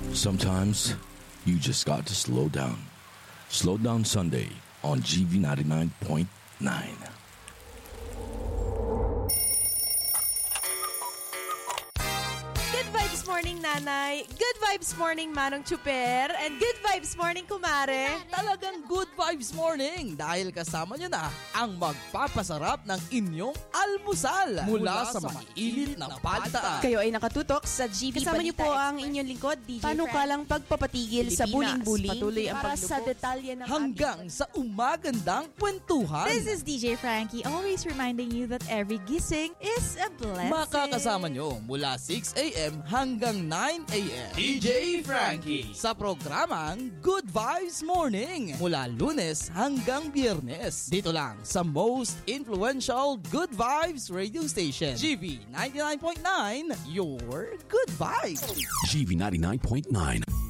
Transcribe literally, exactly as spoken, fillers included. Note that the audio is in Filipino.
Sometimes you just got to slow down. Slow Down Sunday on G V ninety-nine point nine. Good vibes morning, nanay. Good vibes morning, Manong Chuper. And good vibes morning, kumare. Talagang good vibes morning dahil kasama nyo na ang magpapasarap ng inyong almusal mula sa maiinit na paltaan. Kayo ay nakatutok sa G V Kasama niyo po Balita ang inyong lingkod, D J Paano ka Frank. lang pagpapatigil sa Pilipinas, buling-buling patuloy ang para paglubog sa detalye ng Hanggang sa umagandang kwentuhan. This is D J Frankie, always reminding you that every gising is a blessing. Makakasama nyo mula six a.m. hanggang nine a.m. D J Frankie sa programang Good Vibes Morning mula Lunes hanggang Biyernes. Dito lang sa most influential Good Vibes radio station, G V ninety-nine point nine, your good vibes. G V ninety-nine point nine.